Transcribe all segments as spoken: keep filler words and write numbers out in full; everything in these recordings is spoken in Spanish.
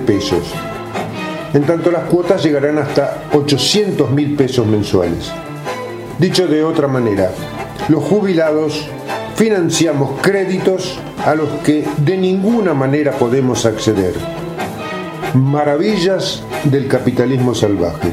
pesos. En tanto, las cuotas llegarán hasta ochocientos mil pesos mensuales. Dicho de otra manera, los jubilados financiamos créditos a los que de ninguna manera podemos acceder. Maravillas del capitalismo salvaje.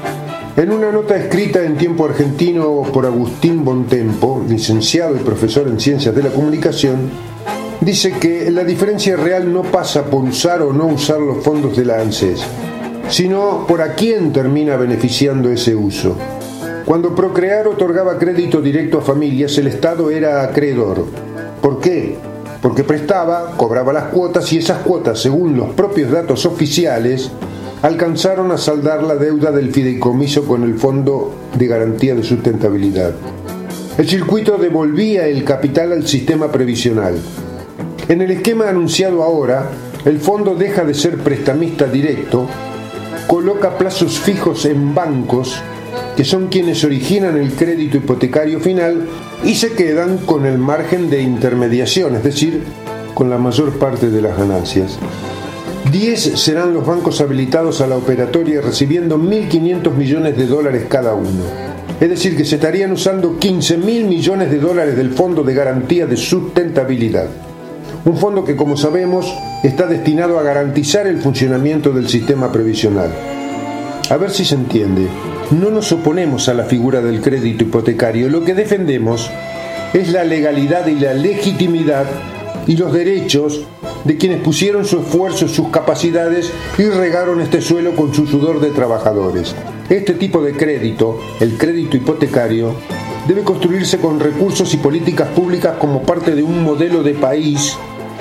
En una nota escrita en Tiempo Argentino por Agustín Bontempo, licenciado y profesor en Ciencias de la Comunicación, dice que la diferencia real no pasa por usar o no usar los fondos de la ANSES, sino por a quién termina beneficiando ese uso. Cuando Procrear otorgaba crédito directo a familias, el Estado era acreedor. ¿Por qué? Porque prestaba, cobraba las cuotas y esas cuotas, según los propios datos oficiales, alcanzaron a saldar la deuda del fideicomiso con el Fondo de Garantía de Sustentabilidad. El circuito devolvía el capital al sistema previsional. En el esquema anunciado ahora, el fondo deja de ser prestamista directo, coloca plazos fijos en bancos, que son quienes originan el crédito hipotecario final, y se quedan con el margen de intermediación, es decir, con la mayor parte de las ganancias. diez serán los bancos habilitados a la operatoria recibiendo mil quinientos millones de dólares cada uno. Es decir, que se estarían usando quince mil millones de dólares del Fondo de Garantía de Sustentabilidad. Un fondo que, como sabemos, está destinado a garantizar el funcionamiento del sistema previsional. A ver si se entiende. No nos oponemos a la figura del crédito hipotecario. Lo que defendemos es la legalidad y la legitimidad y los derechos de quienes pusieron su esfuerzo, sus capacidades y regaron este suelo con su sudor de trabajadores. Este tipo de crédito, el crédito hipotecario, debe construirse con recursos y políticas públicas como parte de un modelo de país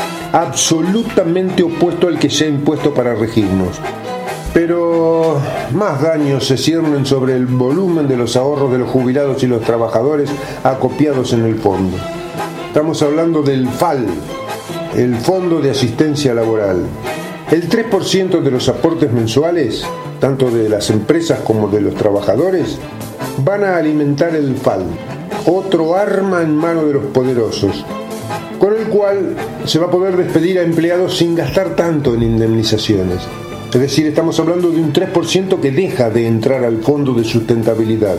absolutamente opuesto al que se ha impuesto para regirnos. Pero más daños se ciernen sobre el volumen de los ahorros de los jubilados y los trabajadores acopiados en el fondo. Estamos hablando del F A L, el Fondo de Asistencia Laboral. El tres por ciento de los aportes mensuales, tanto de las empresas como de los trabajadores, van a alimentar el F A L, otro arma en mano de los poderosos, con el cual se va a poder despedir a empleados sin gastar tanto en indemnizaciones. Es decir, estamos hablando de un tres por ciento que deja de entrar al Fondo de Sustentabilidad.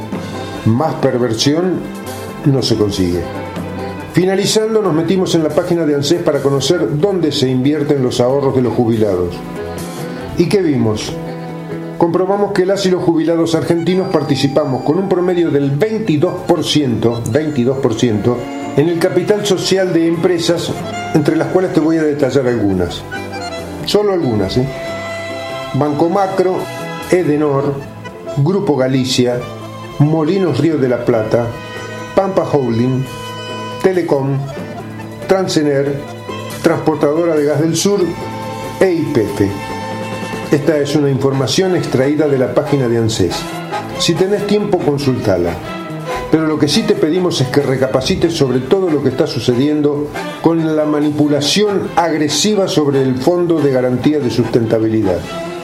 Más perversión no se consigue. Finalizando, nos metimos en la página de ANSES para conocer dónde se invierten los ahorros de los jubilados. ¿Y qué vimos? Comprobamos que las y los jubilados argentinos participamos con un promedio del veintidós por ciento, veintidós por ciento en el capital social de empresas, entre las cuales te voy a detallar algunas. Solo algunas, ¿eh? Banco Macro, Edenor, Grupo Galicia, Molinos Río de la Plata, Pampa Holding, Telecom, Transener, Transportadora de Gas del Sur e Y P F. Esta es una información extraída de la página de ANSES. Si tenés tiempo, consultala. Pero lo que sí te pedimos es que recapacites sobre todo lo que está sucediendo con la manipulación agresiva sobre el Fondo de Garantía de Sustentabilidad.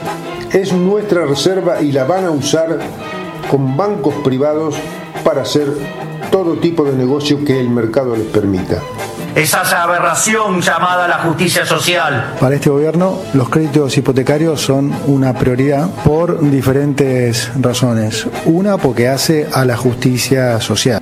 Es nuestra reserva y la van a usar con bancos privados para hacer todo tipo de negocio que el mercado les permita. Esa aberración llamada la justicia social. Para este gobierno, los créditos hipotecarios son una prioridad por diferentes razones. Una, porque hace a la justicia social.